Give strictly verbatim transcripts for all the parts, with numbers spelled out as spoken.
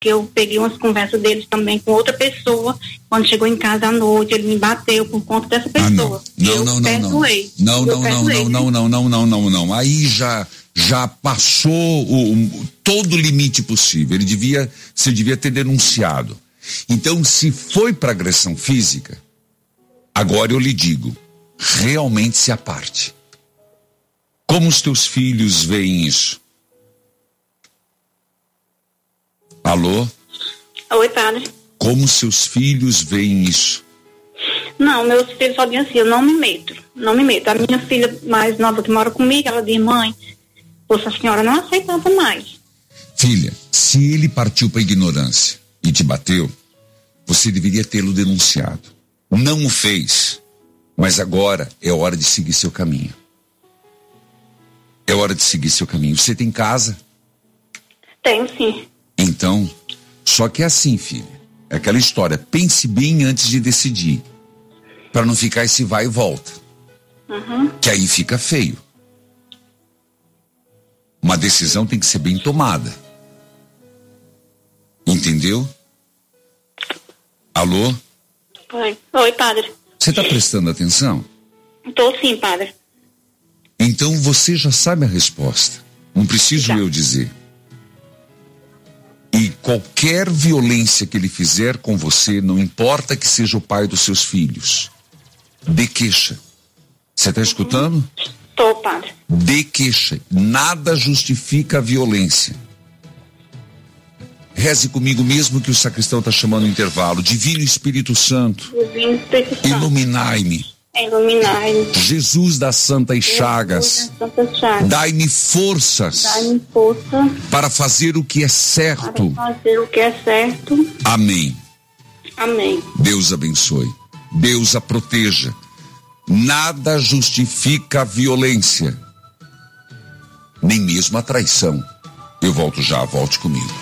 porque eu peguei umas conversas deles também com outra pessoa. Quando chegou em casa à noite, ele me bateu por conta dessa pessoa. Ah, não. Não, não, não, não. Não, não, não, não, não, não, não, não, não, não. Aí já, já passou o, o, todo o limite possível. Ele devia, você devia ter denunciado. Então, se foi para agressão física, agora eu lhe digo, realmente se aparte. Como os teus filhos veem isso? Alô? Oi, padre. Como seus filhos veem isso? Não, meus filhos só dizem assim, eu não me meto, não me meto. A minha filha mais nova que mora comigo, ela diz, mãe, poxa, a senhora não aceitava mais. Filha, se ele partiu para ignorância e te bateu, você deveria tê-lo denunciado. Não o fez, mas agora é hora de seguir seu caminho. É hora de seguir seu caminho. Você tem casa? Tenho, sim. Então, só que é assim, filha. É aquela história, pense bem antes de decidir. Para não ficar esse vai e volta. Uhum. Que aí fica feio. Uma decisão tem que ser bem tomada. Entendeu? Alô? Oi, Oi padre. Você está prestando atenção? Estou sim, padre. Então você já sabe a resposta. Não preciso já. eu dizer. E qualquer violência que ele fizer com você, não importa que seja o pai dos seus filhos, dê queixa. Você está escutando? Estou, padre. Dê queixa. Nada justifica a violência. Reze comigo mesmo que o sacristão está chamando o intervalo. Divino Espírito Santo, Divino Espírito Santo, iluminai-me. Iluminai-me. Jesus das Santas Chagas, dai-me forças, dai-me força para fazer o que é certo. Para fazer o que é certo. Amém. Amém. Deus abençoe. Deus a proteja. Nada justifica a violência, nem mesmo a traição. Eu volto já, volte comigo.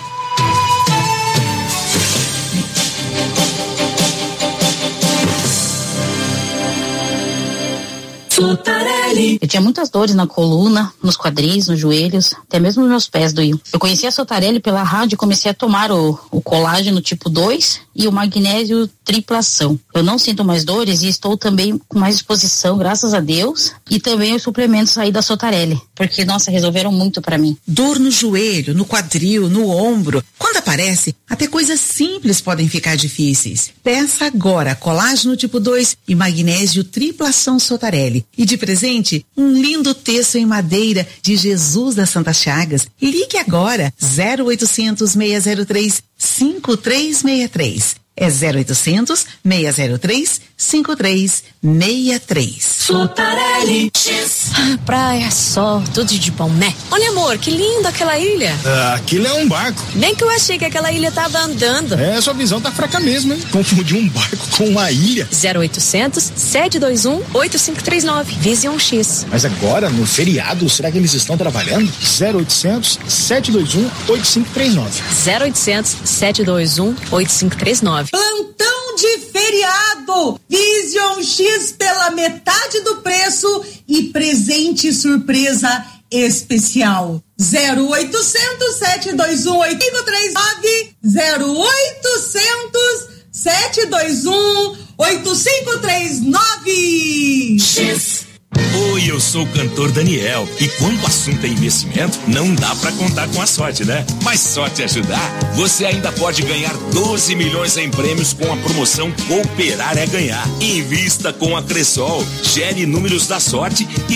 Sotarelli. Eu tinha muitas dores na coluna, nos quadris, nos joelhos, até mesmo nos meus pés doíam. Eu conheci a Sotarelli pela rádio e comecei a tomar o, o colágeno tipo dois e o magnésio triplação. Eu não sinto mais dores e estou também com mais disposição, graças a Deus, e também os suplementos aí da Sotarelli, porque, nossa, resolveram muito pra mim. Dor no joelho, no quadril, no ombro. Quando aparece, até coisas simples podem ficar difíceis. Peça agora colágeno tipo dois e magnésio triplação Sotarelli. E de presente, um lindo texto em madeira de Jesus das Santas Chagas. Ligue agora, zero oitocentos, seis zero três, cinco três seis três. É zero oitocentos, seis zero três, cinco três seis três. Sotarelli. Ah, praia, sol, tudo de bom, né? Olha, amor, que linda aquela ilha. Ah, aquilo é um barco. Nem que eu achei que aquela ilha tava andando. É, sua visão tá fraca mesmo, hein? Confundir um barco com uma ilha. zero oitocentos, sete dois um, oito cinco três nove. Vision X. Mas agora, no feriado, será que eles estão trabalhando? zero oitocentos, sete dois um, oito cinco três nove. zero oitocentos, sete dois um, oito cinco três nove. Plantão de feriado, Vision X pela metade do preço e presente surpresa especial. zero oitocentos, sete dois um, oito cinco três nove, zero oitocentos, sete dois um, oito cinco três nove. X. Oi, eu sou o cantor Daniel e quando o assunto é investimento, não dá pra contar com a sorte, né? Mas só te ajudar, você ainda pode ganhar doze milhões em prêmios com a promoção Cooperar é Ganhar. Invista com a Cressol, gere números da sorte e